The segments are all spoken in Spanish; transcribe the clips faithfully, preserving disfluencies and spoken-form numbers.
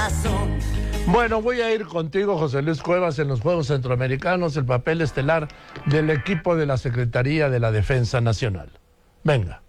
corazón. Bueno, voy a ir contigo, José Luis Cuevas, en los Juegos Centroamericanos, el papel estelar del equipo de la Secretaría de la Defensa Nacional. Venga.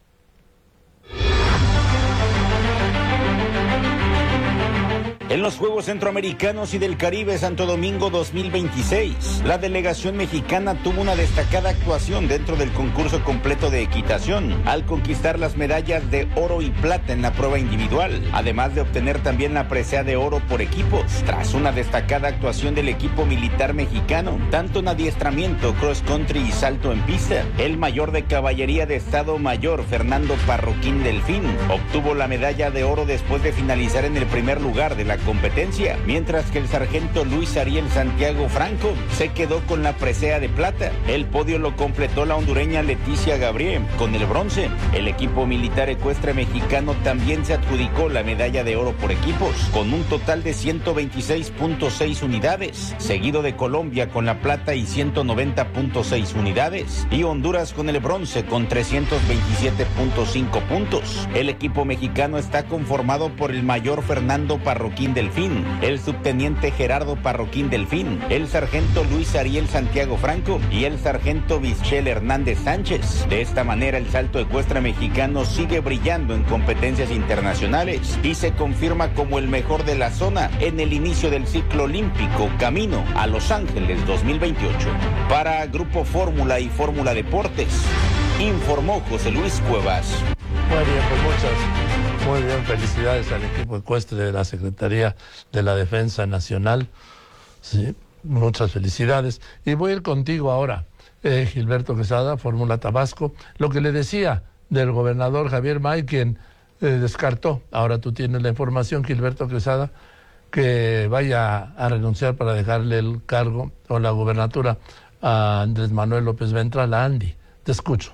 En los Juegos Centroamericanos y del Caribe Santo Domingo dos mil veintiséis, la delegación mexicana tuvo una destacada actuación dentro del concurso completo de equitación, al conquistar las medallas de oro y plata en la prueba individual, además de obtener también la presea de oro por equipos, tras una destacada actuación del equipo militar mexicano, tanto en adiestramiento, cross country y salto en pista. El mayor de caballería de Estado Mayor, Fernando Parroquín Delfín, obtuvo la medalla de oro después de finalizar en el primer lugar de la competencia, mientras que el sargento Luis Ariel Santiago Franco se quedó con la presea de plata. El podio lo completó la hondureña Leticia Gabriel con el bronce. El equipo militar ecuestre mexicano también se adjudicó la medalla de oro por equipos, con un total de ciento veintiséis punto seis unidades, seguido de Colombia con la plata y ciento noventa punto seis unidades, y Honduras con el bronce con trescientos veintisiete punto cinco puntos. El equipo mexicano está conformado por el mayor Fernando Parroquín Delfín, el subteniente Gerardo Parroquín Delfín, el sargento Luis Ariel Santiago Franco y el sargento Michel Hernández Sánchez. De esta manera, el salto ecuestre mexicano sigue brillando en competencias internacionales y se confirma como el mejor de la zona en el inicio del ciclo olímpico camino a Los Ángeles dos mil veintiocho. Para Grupo Fórmula y Fórmula Deportes, informó José Luis Cuevas. Muy bien, pues muchas, muy bien, felicidades al equipo ecuestre de la Secretaría de la Defensa Nacional. Sí, muchas felicidades. Y voy a ir contigo ahora, eh, Gilberto Quesada, Fórmula Tabasco. Lo que le decía del gobernador Javier May, quien eh, descartó, ahora tú tienes la información, Gilberto Quesada, que vaya a renunciar para dejarle el cargo o la gubernatura a Andrés Manuel López Ventral, a Andy. Te escucho.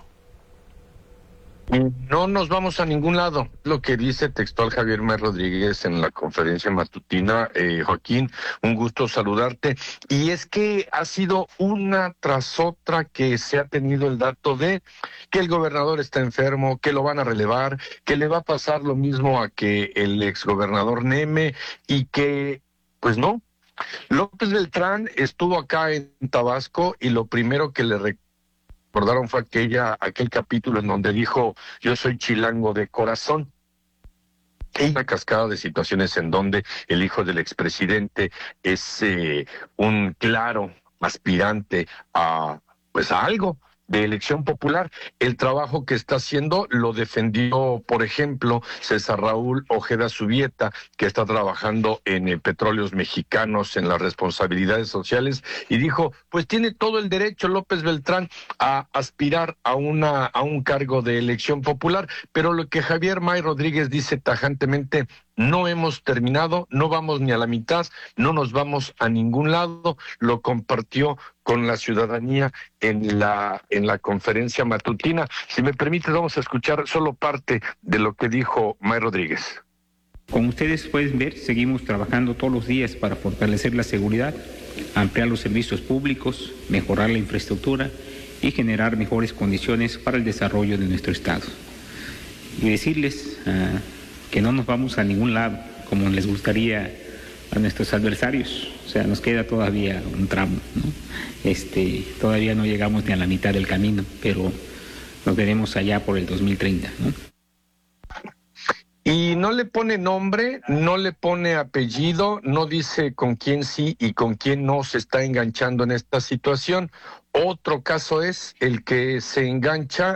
No nos vamos a ningún lado, lo que dice textual Javier May Rodríguez en la conferencia matutina. eh, Joaquín, un gusto saludarte. Y es que ha sido una tras otra que se ha tenido el dato de que el gobernador está enfermo, que lo van a relevar, que le va a pasar lo mismo a que el exgobernador Neme, y que, pues no. López Beltrán estuvo acá en Tabasco y lo primero que le recuerdo recordaron fue aquella, aquel capítulo en donde dijo: yo soy chilango de corazón. Hay una cascada de situaciones en donde el hijo del expresidente es eh, un claro aspirante a, pues a algo de elección popular. El trabajo que está haciendo lo defendió, por ejemplo, César Raúl Ojeda Subieta, que está trabajando en eh, Petróleos Mexicanos, en las responsabilidades sociales, y dijo, pues tiene todo el derecho López Beltrán a aspirar a una a un cargo de elección popular, pero lo que Javier May Rodríguez dice tajantemente: no hemos terminado, no vamos ni a la mitad, no nos vamos a ningún lado. Lo compartió con la ciudadanía en la en la conferencia matutina. Si me permite, vamos a escuchar solo parte de lo que dijo May Rodríguez. Como ustedes pueden ver, seguimos trabajando todos los días para fortalecer la seguridad, ampliar los servicios públicos, mejorar la infraestructura y generar mejores condiciones para el desarrollo de nuestro Estado. Y decirles uh, que no nos vamos a ningún lado, como les gustaría a nuestros adversarios. O sea, nos queda todavía un tramo, ¿no? Este, todavía no llegamos ni a la mitad del camino, pero nos veremos allá por el dos mil treinta, ¿no? Y no le pone nombre, no le pone apellido, no dice con quién sí y con quién no se está enganchando en esta situación. Otro caso es el que se engancha